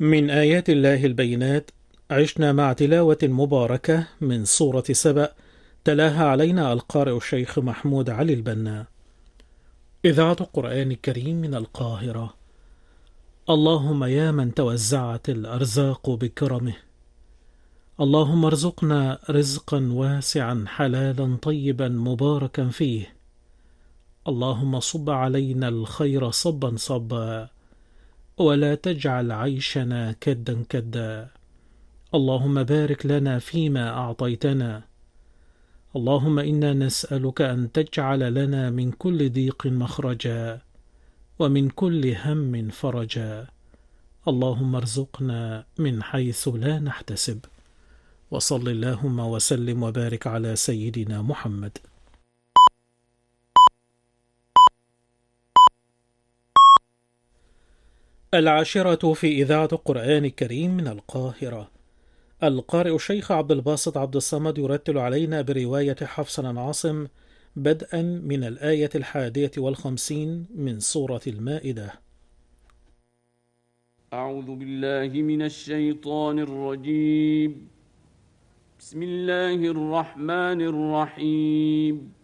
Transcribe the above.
من آيات الله البينات عشنا مع تلاوة مباركة من سورة سبأ تلاها علينا القارئ الشيخ محمود علي البنا. إذاعة القرآن الكريم من القاهرة. اللهم يا من توزعت الأرزاق بكرمه، اللهم ارزقنا رزقا واسعا حلالا طيبا مباركا فيه. اللهم صب علينا الخير صبا صبا، ولا تجعل عيشنا كدا كدا. اللهم بارك لنا فيما أعطيتنا. اللهم إنا نسألك أن تجعل لنا من كل ضيق مخرجا، ومن كل هم فرجا. اللهم ارزقنا من حيث لا نحتسب. وصل اللهم وسلم وبارك على سيدنا محمد. العاشرة في إذاعة القرآن الكريم من القاهرة. القارئ الشيخ عبد الباسط عبد الصمد يرتل علينا برواية حفص عن عاصم بدءا من الآية 51 من سورة المائدة. أعوذ بالله من الشيطان الرجيم. بسم الله الرحمن الرحيم.